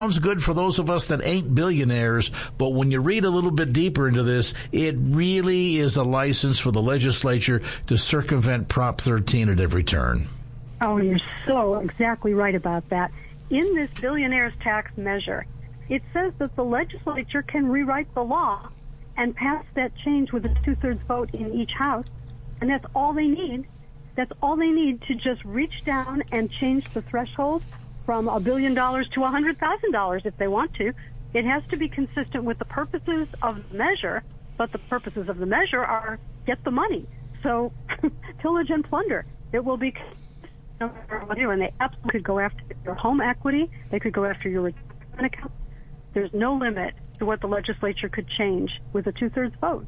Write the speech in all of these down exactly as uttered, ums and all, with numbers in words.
Sounds good for those of us that ain't billionaires, but when you read a little bit deeper into this, it really is a license for the legislature to circumvent Prop thirteen at every turn. Oh, you're so exactly right about that. In this billionaire's tax measure, it says that the legislature can rewrite the law and pass that change with a two-thirds vote in each house, and that's all they need. That's all they need to just reach down and change the threshold from a billion dollars to a hundred thousand dollars if they want to. It has to be consistent with the purposes of the measure, but the purposes of the measure are get the money. So pillage and plunder. It will be no matter what they do, and they absolutely could go after your home equity. They could go after your retirement account. There's no limit to what the legislature could change with a two-thirds vote.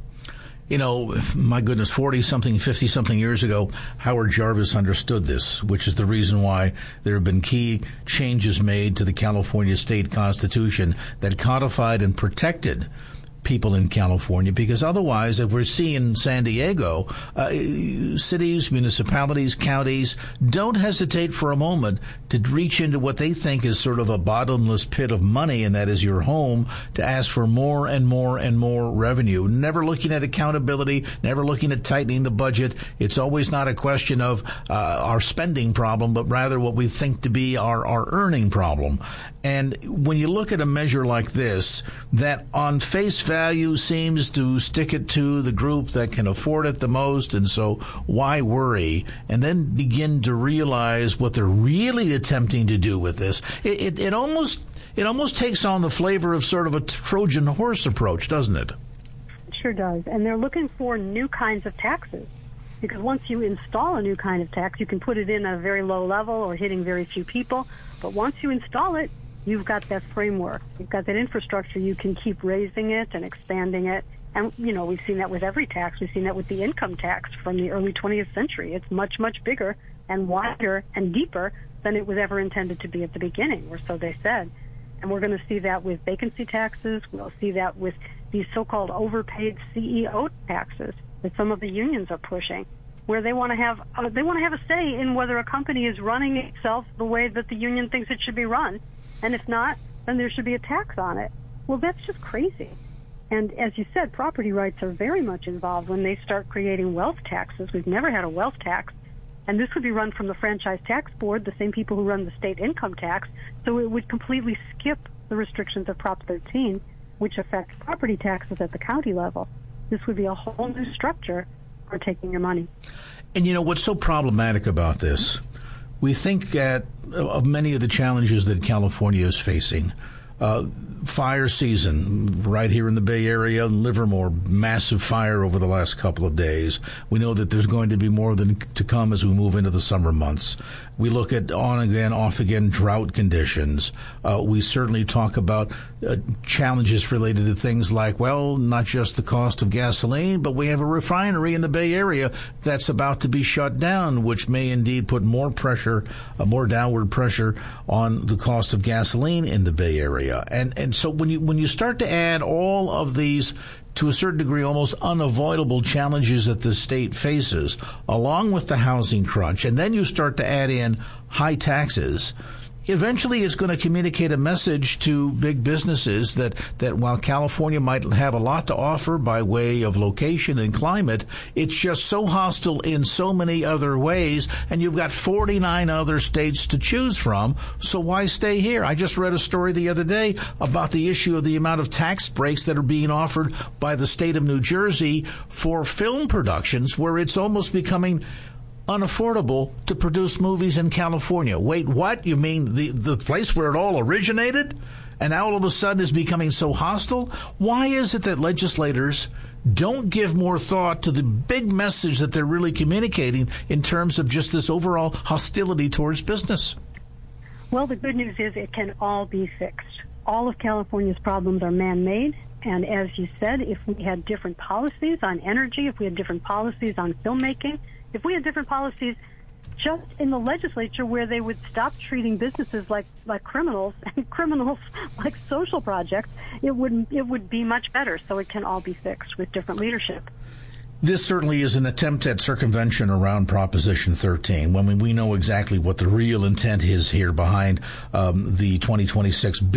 You know, my goodness, forty-something, fifty-something years ago, Howard Jarvis understood this, which is the reason why there have been key changes made to the California state constitution that codified and protected people in California, because otherwise, if we're seeing San Diego, uh, cities, municipalities, counties don't hesitate for a moment to reach into what they think is sort of a bottomless pit of money, and that is your home, to ask for more and more and more revenue. Never looking at accountability, never looking at tightening the budget. It's always not a question of uh, our spending problem, but rather what we think to be our, our earning problem. And when you look at a measure like this, that on face value seems to stick it to the group that can afford it the most, and so why worry? And then begin to realize what they're really attempting to do with this. It, it, it almost it almost takes on the flavor of sort of a Trojan horse approach, doesn't it? It sure does. And they're looking for new kinds of taxes. Because once you install a new kind of tax, you can put it in at a very low level or hitting very few people. But once you install it, you've got that framework. You've got that infrastructure. You can keep raising it and expanding it. And, you know, we've seen that with every tax. We've seen that with the income tax from the early twentieth century. It's much, much bigger and wider and deeper than it was ever intended to be at the beginning, or so they said. And we're going to see that with vacancy taxes. We'll see that with these so-called overpaid C E O taxes that some of the unions are pushing, where they want to have uh, they want to have a say in whether a company is running itself the way that the union thinks it should be run. And if not, then there should be a tax on it. Well, that's just crazy. And as you said, property rights are very much involved when they start creating wealth taxes. We've never had a wealth tax. And this would be run from the Franchise Tax Board, the same people who run the state income tax. So it would completely skip the restrictions of Prop thirteen, which affects property taxes at the county level. This would be a whole new structure for taking your money. And you know what's so problematic about this? We think at, of many of the challenges that California is facing. Uh, fire season right here in the Bay Area, Livermore, massive fire over the last couple of days. We know that there's going to be more than to come as we move into the summer months. We look at on again, off again drought conditions. Uh, we certainly talk about uh, challenges related to things like, well, not just the cost of gasoline, but we have a refinery in the Bay Area that's about to be shut down, which may indeed put more pressure, uh, more downward pressure on the cost of gasoline in the Bay Area. And and so when you when you start to add all of these, to a certain degree, almost unavoidable challenges that the state faces, along with the housing crunch, and then you start to add in high taxes, eventually it's going to communicate a message to big businesses that, that while California might have a lot to offer by way of location and climate, it's just so hostile in so many other ways, and you've got forty-nine other states to choose from, so why stay here? I just read a story the other day about the issue of the amount of tax breaks that are being offered by the state of New Jersey for film productions, where it's almost becoming unaffordable to produce movies in California. Wait, what? You mean the, the place where it all originated? And now all of a sudden is becoming so hostile? Why is it that legislators don't give more thought to the big message that they're really communicating in terms of just this overall hostility towards business? Well, the good news is it can all be fixed. All of California's problems are man-made. And as you said, if we had different policies on energy, if we had different policies on filmmaking, if we had different policies just in the legislature where they would stop treating businesses like, like criminals and criminals like social projects, it would it would be much better. So it can all be fixed with different leadership. This certainly is an attempt at circumvention around Proposition thirteen, when we know exactly what the real intent is here behind um, the twenty twenty-six